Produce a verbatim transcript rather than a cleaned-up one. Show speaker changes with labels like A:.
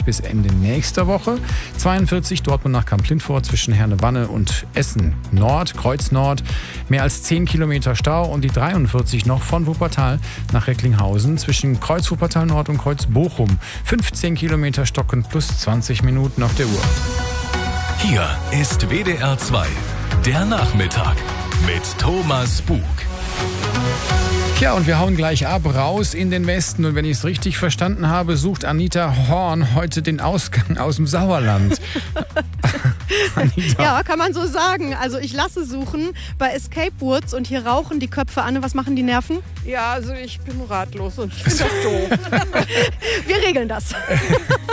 A: bis Ende nächster Woche. zweiundvierzig Dortmund nach Kamp-Lintfort zwischen Herne-Wanne und Essen Nord, Kreuz Nord. Mehr als zehn Kilometer Stau und die dreiundvierzig noch von Wuppertal nach Recklinghausen zwischen Kreuz Wuppertal Nord und Kreuz Bochum. fünfzehn Kilometer Stocken plus zwanzig Minuten auf der Uhr.
B: Hier ist W D R zwei, der Nachmittag mit Thomas Bug.
A: Ja, und wir hauen gleich ab, raus in den Westen. Und wenn ich es richtig verstanden habe, sucht Anita Horn heute den Ausgang aus dem Sauerland.
C: Ja, kann man so sagen. Also ich lasse suchen bei Escape Woods und hier rauchen die Köpfe an. Was machen die Nerven?
D: Ja, also ich bin ratlos und ich finde das doof.
C: Wir regeln das.